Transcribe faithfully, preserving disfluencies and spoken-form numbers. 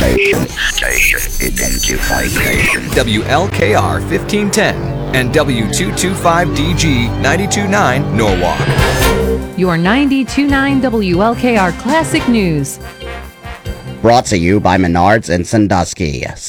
Station. Station identification. W L K R fifteen ten and W two twenty-five D G ninety-two point nine Norwalk. Your ninety-two point nine W L K R Classic News. Brought to you by Menards and Sandusky.